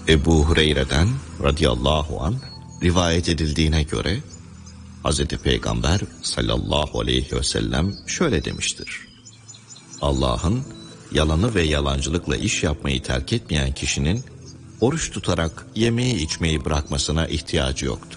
Ebu Hureyre'den radıyallahu anh rivayet edildiğine göre Hazreti Peygamber sallallahu aleyhi ve sellem şöyle demiştir: Allah'ın yalanı ve yalancılıkla iş yapmayı terk etmeyen kişinin oruç tutarak yemeği içmeyi bırakmasına ihtiyacı yoktur.